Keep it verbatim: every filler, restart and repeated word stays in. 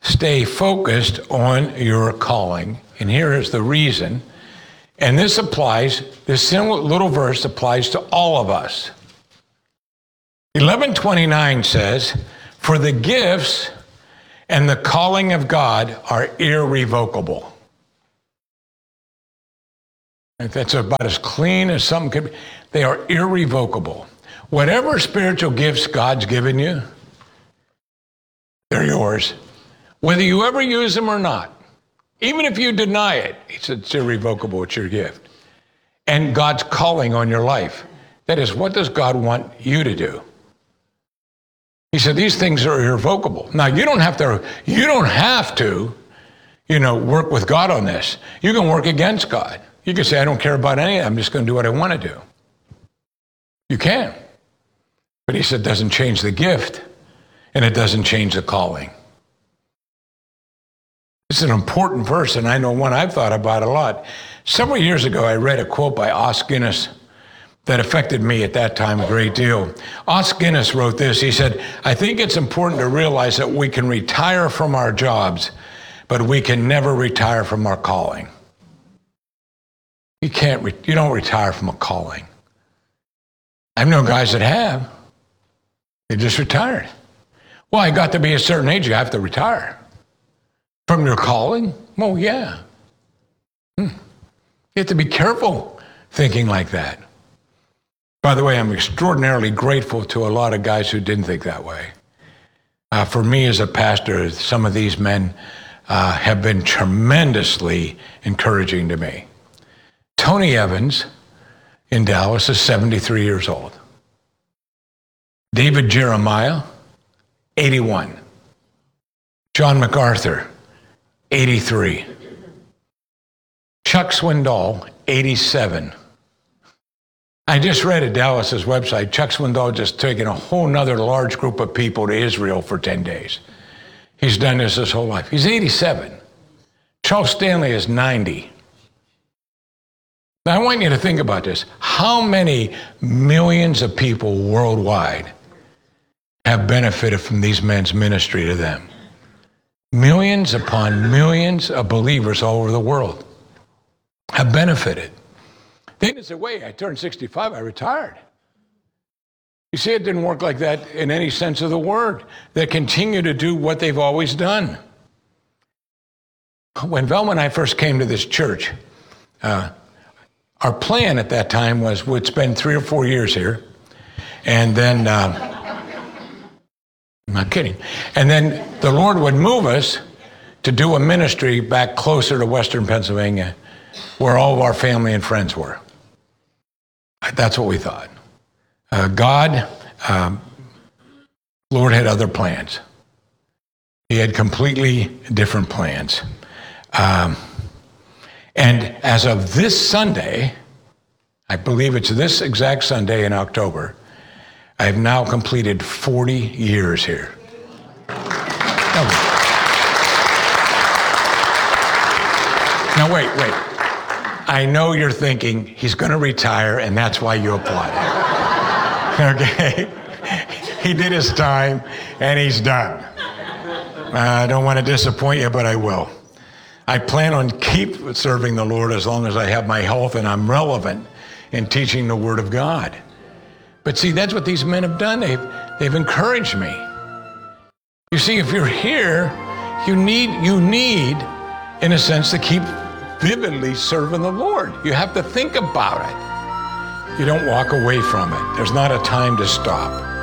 stay focused on your calling. And here is the reason. And this applies, this little verse applies to all of us. eleven twenty-nine says, for the gifts and the calling of God are irrevocable. If that's about as clean as something could be. They are irrevocable. Whatever spiritual gifts God's given you, they're yours. Whether you ever use them or not. Even if you deny it, he said it's irrevocable, it's your gift. And God's calling on your life. That is, what does God want you to do? He said these things are irrevocable. Now you don't have to, you don't have to, you know, work with God on this. You can work against God. You can say, I don't care about any of it, I'm just going to do what I want to do. You can. But he said it doesn't change the gift, and it doesn't change the calling. This is an important verse, and I know one I've thought about a lot. Several years ago, I read a quote by Os Guinness that affected me at that time a great deal. Os Guinness wrote this. He said, I think it's important to realize that we can retire from our jobs, but we can never retire from our calling. You can't, re- you don't retire from a calling. I've known guys that have. They just retired. Well, I got to be a certain age, you have to retire. From your calling? Well, yeah. Hmm. You have to be careful thinking like that. By the way, I'm extraordinarily grateful to a lot of guys who didn't think that way. Uh, for me as a pastor, some of these men uh, have been tremendously encouraging to me. Tony Evans in Dallas is seventy-three years old. David Jeremiah, eighty-one. John MacArthur, eighty-three. Chuck Swindoll, eighty-seven. I just read at Dallas's website, Chuck Swindoll just taken a whole nother large group of people to Israel for ten days. He's done this his whole life. He's eighty-seven. Charles Stanley is ninety. Now I want you to think about this. How many millions of people worldwide have benefited from these men's ministry to them? Millions upon millions of believers all over the world have benefited. They didn't say, wait, I turned sixty-five, I retired. You see, it didn't work like that in any sense of the word. They continue to do what they've always done. When Velma and I first came to this church, uh, our plan at that time was we'd spend three or four years here, and then, uh, I'm not kidding, and then the Lord would move us to do a ministry back closer to Western Pennsylvania, where all of our family and friends were. That's what we thought. Uh, God, um, Lord had other plans. He had completely different plans. Um, and as of this Sunday, I believe it's this exact Sunday in October, I have now completed forty years here. Now wait, wait. I know you're thinking he's going to retire and that's why you applauded. Okay? He did his time and he's done. Uh, I don't want to disappoint you, but I will. I plan on keep serving the Lord as long as I have my health and I'm relevant in teaching the Word of God. But see, that's what these men have done. They've, they've encouraged me. You see, if you're here, you need, you need, in a sense, to keep vividly serving the Lord. You have to think about it. You don't walk away from it. There's not a time to stop.